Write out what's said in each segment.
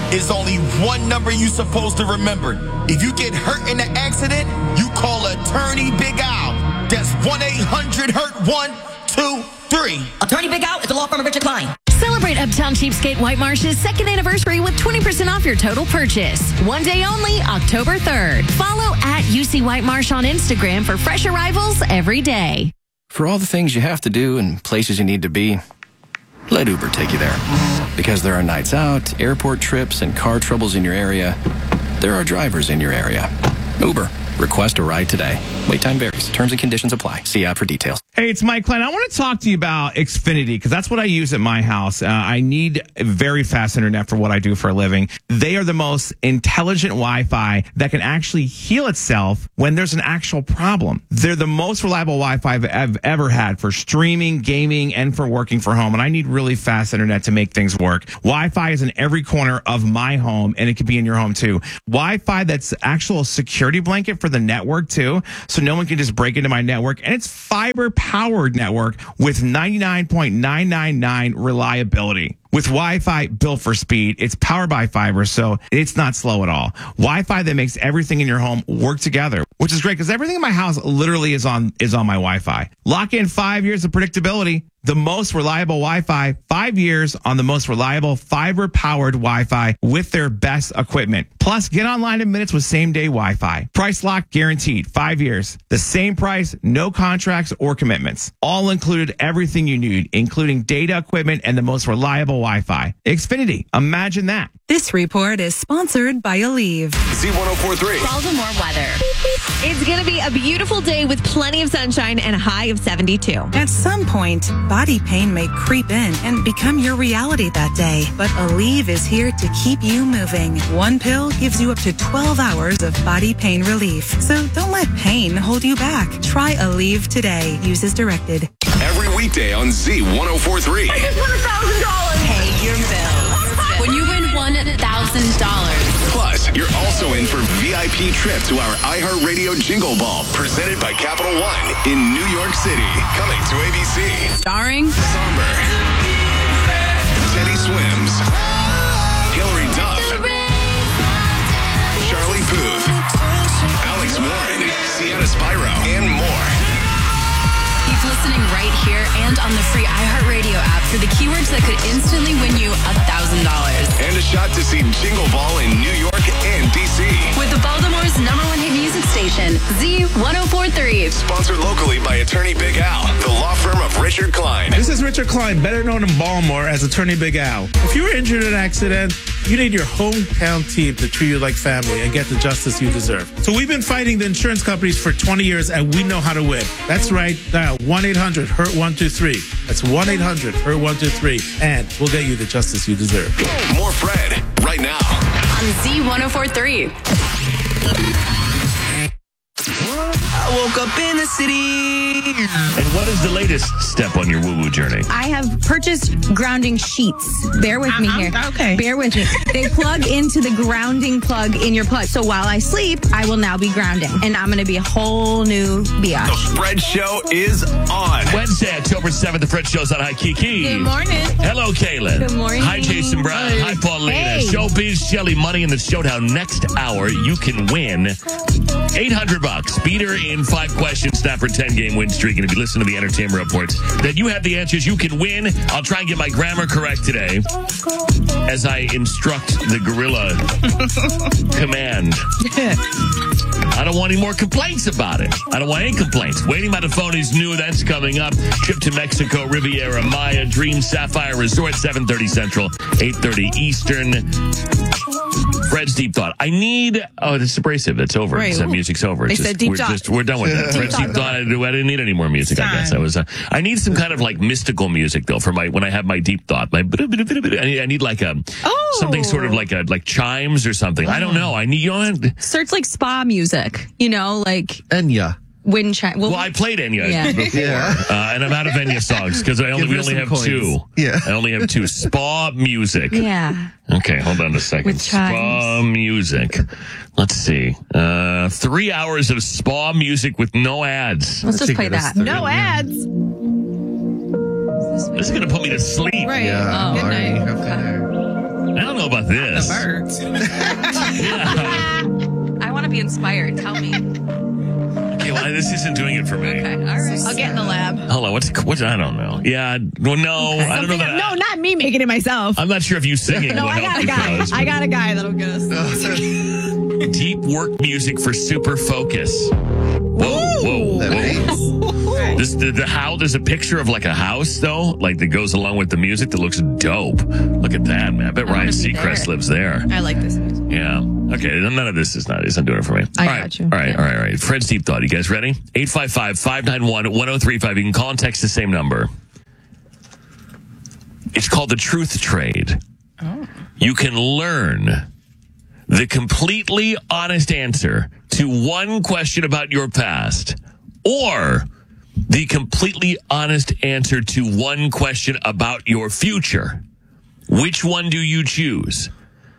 is only one number you're supposed to remember. If you get hurt in an accident, you call Attorney Big Al. That's 1-800-HURT-1-2-3. Attorney Big Al is the law firm of Richard Klein. Celebrate Uptown Cheapskate White Marsh's second anniversary with 20% off your total purchase. One day only, October 3rd. Follow at UC White Marsh on Instagram for fresh arrivals every day. For all the things you have to do and places you need to be, let Uber take you there. Because there are nights out, airport trips, and car troubles in your area, there are drivers in your area. Uber. Request a ride today. Wait time varies. Terms and conditions apply. See app for details. Hey, it's Mike Klein. I want to talk to you about Xfinity because that's what I use at my house. I need very fast internet for what I do for a living. They are the most intelligent Wi-Fi that can actually heal itself when there's an actual problem. They're the most reliable Wi-Fi I've ever had for streaming, gaming, and for working from home. And I need really fast internet to make things work. Wi-Fi is in every corner of my home, and it could be in your home too. Wi-Fi that's actual security blanket for the network too, so no one can just break into my network. And it's fiber-powered network with 99.999 reliability. With Wi-Fi built for speed, it's powered by fiber, so it's not slow at all. Wi-Fi that makes everything in your home work together, which is great because everything in my house literally is on my Wi-Fi. Lock in 5 years of predictability. The most reliable Wi-Fi, 5 years on the most reliable fiber-powered Wi-Fi with their best equipment. Plus, get online in minutes with same-day Wi-Fi. Price lock guaranteed, 5 years. The same price, no contracts or commitments. All included everything you need, including data equipment and the most reliable Wi-Fi. Xfinity, imagine that. This report is sponsored by Aleve. Z1043. Baltimore weather. It's going to be a beautiful day with plenty of sunshine and a high of 72. At some point, body pain may creep in and become your reality that day. But Aleve is here to keep you moving. One pill gives you up to 12 hours of body pain relief. So don't let pain hold you back. Try Aleve today. Use as directed. Every weekday on Z1043. I just won $1,000. Pay your bills. When you win $1,000. Plus, you're also in for VIP trip to our iHeartRadio Jingle Ball, presented by Capital One in New York City. Coming to ABC. Starring Somber, Teddy Swims, Hillary Duff, Charlie Puth, Alex Warren, Sienna Spyro, and more. Keep listening right here and on the free iHeartRadio app for the keywords that could instantly win you $1,000. And a shot to see Jingle Ball in New York and D.C. With the Baltimore's #1 hit music station, Z1043. Sponsored locally by Attorney Big Al, the law firm of Richard Klein. This is Richard Klein, better known in Baltimore as Attorney Big Al. If you were injured in an accident, you need your hometown team to treat you like family and get the justice you deserve. So we've been fighting the insurance companies for 20 years, and we know how to win. That's right. Dial 1-800-HURT-123. That's 1-800-HURT-123, and we'll get you the justice you deserve. More Fred right now On Z1043. I woke up in the city. And what is the latest step on your woo-woo journey? I have purchased grounding sheets. Bear with me here. Okay. Bear with me. They plug into the grounding plug in your plug. So while I sleep, I will now be grounding. And I'm going to be a whole new biatch. The Fred Show is on. Wednesday, October 7th, the Fred Show's on. Hi, Kiki. Good morning. Hello, Kaylin. Good morning. Hi, Jason Brown. Hi, Paulina. Hey. Showbiz, Shelly, Money in the Showdown. Next hour, you can win $800. Beat her in 5 questions, snap for 10-game win streak. And if you listen to the entertainment reports, that you have the answers, you can win. I'll try and get my grammar correct today as I instruct the gorilla command. I don't want any more complaints about it. I don't want any complaints. Waiting by the phone is new. That's coming up. Trip to Mexico, Riviera Maya, Dream Sapphire Resort, 7:30 Central, 8:30 Eastern. Fred's Deep Thought. I need... Oh, it's abrasive. It's over. Right. Music's over. They said Deep Thought. We're done with that. Fred's Deep Thought. I didn't need any more music, I guess. I need some kind of like mystical music, though, for when I have my Deep Thought. I need like something sort of like chimes or something. I don't know. I need... Search like spa music, like Enya. wind chime. Well, I played Enya before, and I'm out of Enya songs because we only have coins. 2. Yeah. I only have 2. Spa music. Yeah. Okay, hold on a second. With chimes. Spa music. Let's see. 3 hours of spa music with no ads. Let's just play that. No ads. This is going to put me to sleep. Right. Yeah. Good night. Okay. I don't know about this. The birds. Yeah. I want to be inspired. Tell me. Okay, well, this isn't doing it for me. Okay, all right. I'll get in the lab. Hold on, what's I don't know. Yeah, well, no, Okay. I don't know that. No, not me making it myself. I'm not sure if you singing No, will I help got a the guy. cause, I got a guy that'll get us. Deep work music for super focus. Whoa. The how there's a picture of like a house though, like that goes along with the music that looks dope. Look at that, man. I bet Ryan Seacrest lives there. I like this music. Yeah. Okay. None of this isn't doing it for me. I All right. got you. All right. Fred's Deep Thought. You guys ready? 855-591-1035. You can call and text the same number. It's called the Truth Trade. Oh. You can learn the completely honest answer to one question about your past, or the completely honest answer to one question about your future. Which one do you choose?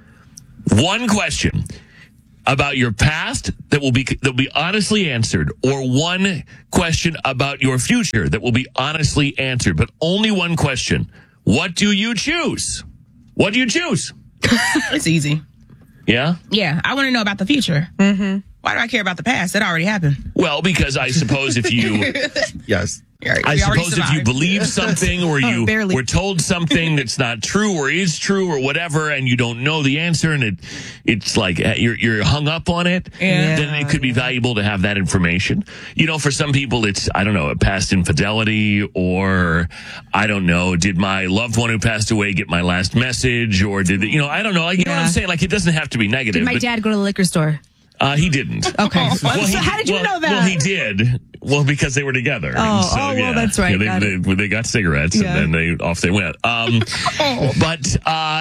One question about your past that will be honestly answered, or one question about your future that will be honestly answered, but only one question. What do you choose? What do you choose? It's easy. Yeah? Yeah, I want to know about the future. Mm-hmm. Why do I care about the past? It already happened. Well, because I suppose if you... Yes. I suppose if you believe something, or you were told something that's not true or is true or whatever, and you don't know the answer, and it's like you're hung up on it, then it could be valuable to have that information. You know, for some people, it's, I don't know, a past infidelity, or I don't know, did my loved one who passed away get my last message, or did it, I don't know. Like, you know what I'm saying? Like, it doesn't have to be negative. Did my dad go to the liquor store? He didn't. Okay. So how did you know that? Well, he did. Well, because they were together. Well, that's right. They got cigarettes, and then off they went. But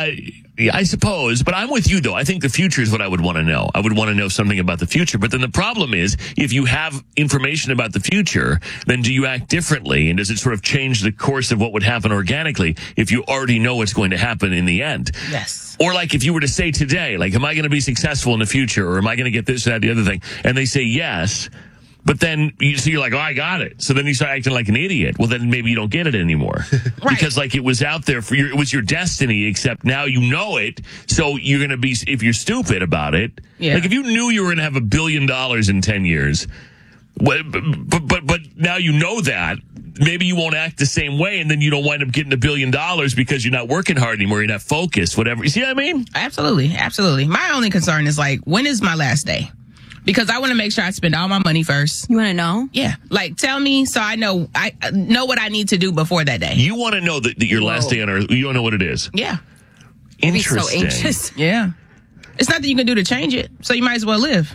I suppose, but I'm with you, though. I think the future is what I would want to know. I would want to know something about the future. But then the problem is, if you have information about the future, then do you act differently? And does it sort of change the course of what would happen organically if you already know what's going to happen in the end? Yes. Or like if you were to say today, like, am I going to be successful in the future? Or am I going to get this, that, the other thing? And they say yes. But then you're like, oh, I got it. So then you start acting like an idiot. Well, then maybe you don't get it anymore. Right. Because like it was out there it was your destiny, except now you know it. So you're going to be, if you're stupid about it, like if you knew you were going to have $1 billion in 10 years, but now you know that, maybe you won't act the same way, and then you don't wind up getting $1 billion because you're not working hard anymore. You're not focused, whatever. You see what I mean? Absolutely. My only concern is like, when is my last day? Because I want to make sure I spend all my money first. You want to know? Yeah. Like, tell me so I know what I need to do before that day. You want to know that your last day on Earth, you don't know what it is? Yeah. Interesting. So anxious. Yeah. It's nothing you can do to change it, so you might as well live.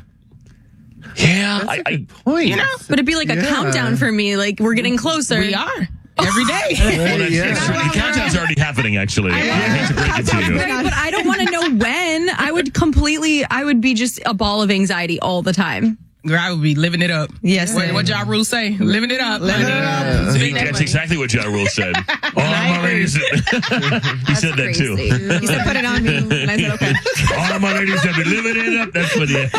Yeah. That's a good point. You know? But it'd be like a countdown for me. Like, we're getting closer. We are. Every day. Well, the countdown's already happening, actually. I hate to break it to you. Right, but I don't want to know when. I would be just a ball of anxiety all the time. Girl, I would be living it up. Yes. What Ja Rule say? Living it up. Living it up. That's exactly what Ja Rule said. All my ladies. He said that too. He said, put it on me. And I said, okay. All my ladies have been living it up. That's what he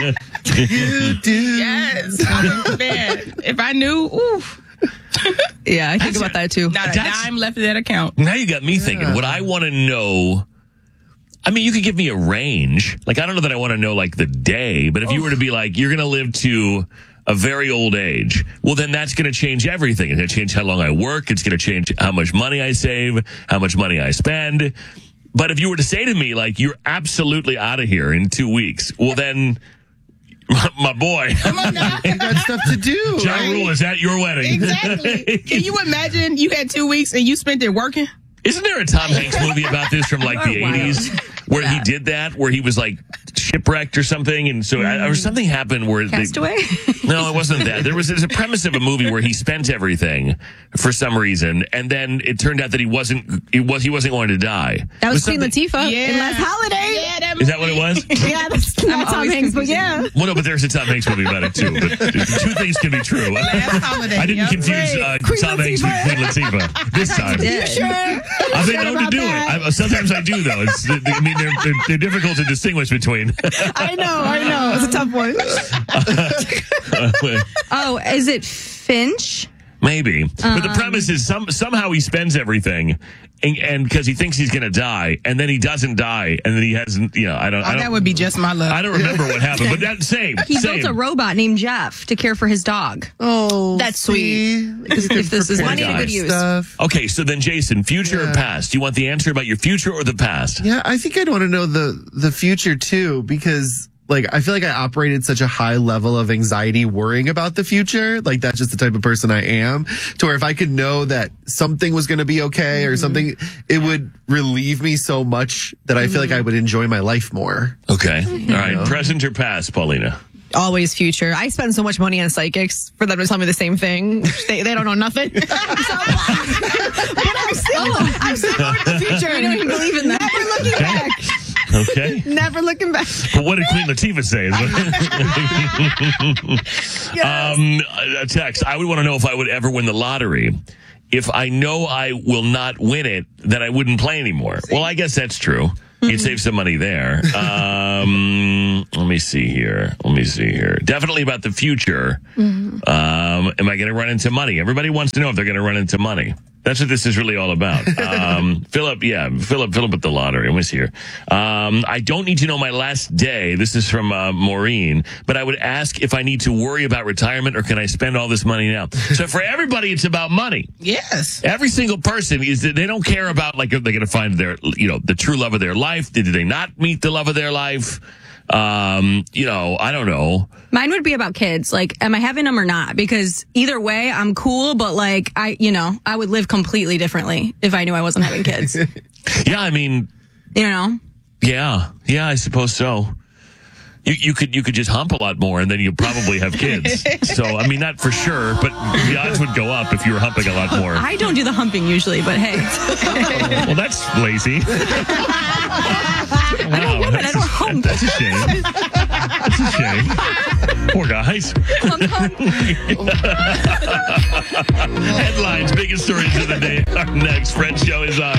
Yes. Man, if I knew, oof. Yeah, I think about that too. Not a dime left in that account. Now you got me thinking. What I want to know, I mean, you could give me a range. Like, I don't know that I want to know like the day, but if you were to be like, you're going to live to a very old age, well, then that's going to change everything. It's going to change how long I work. It's going to change how much money I save, how much money I spend. But if you were to say to me, like, you're absolutely out of here in 2 weeks, well, then... My boy. Come on now. You got stuff to do. Ja Rule is at your wedding. Exactly. Can you imagine you had 2 weeks and you spent it working? Isn't there a Tom Hanks movie about this from like the 80s where he did that, where he was like shipwrecked or something? And so or something happened where Castaway? No, it wasn't that. There's a premise of a movie where he spent everything for some reason, and then it turned out that he wasn't going to die. That was Queen Latifah in Last Holiday. Yeah, Is that what it was? Yeah, that's not Tom Hanks, but yeah. Well, no, but there's a Tom Hanks movie about it too. But the two things can be true. I didn't confuse Tom Hanks with Queen Latifah this time. You sure? I've been known to do it. Sometimes I do, though. I mean, they're difficult to distinguish between. I know. It's a tough one. Oh, is it Finch? Maybe. But the premise is somehow he spends everything and because he thinks he's going to die, and then he doesn't die, and then he hasn't, I don't. That would be just my luck. I don't remember what happened, but that's same. He built a robot named Jeff to care for his dog. Oh, that's sweet. If this is money to good use. Okay, so then Jason, future or past? Do you want the answer about your future or the past? Yeah, I think I'd want to know the future too, because I feel like I operate at such a high level of anxiety worrying about the future. Like, that's just the type of person I am, to where if I could know that something was going to be okay or something, it would relieve me so much that I feel like I would enjoy my life more. Okay. All right. Present or past, Paulina? Always future. I spend so much money on psychics for them to tell me the same thing. They don't know nothing. But I'm still going to the future. I don't even believe in that. Never looking back. Okay. Never looking back. But what did Queen Latifah say? A text. I would want to know if I would ever win the lottery. If I know I will not win it, then I wouldn't play anymore. Well, I guess that's true. You'd save some money there. Let me see here. Definitely about the future. Am I going to run into money? Everybody wants to know if they're going to run into money. That's what this is really all about. Philip with the lottery. I'm with here. I don't need to know my last day. This is from Maureen. But I would ask if I need to worry about retirement or can I spend all this money now? So for everybody, it's about money. Yes. Every single person they don't care about are they going to find their the true love of their life? Did they not meet the love of their life? I don't know. Mine would be about kids. Am I having them or not? Because either way, I'm cool, but I would live completely differently if I knew I wasn't having kids. Yeah, I mean, Yeah, I suppose so. You could just hump a lot more and then you'll probably have kids. So, I mean, not for sure, but the odds would go up if you were humping a lot more. I don't do the humping usually, but hey. Well, that's lazy. I'm a woman, I don't hump. That's a shame. That's a shame. Poor guys. Headlines, biggest stories of the day are next. Fred Show is on.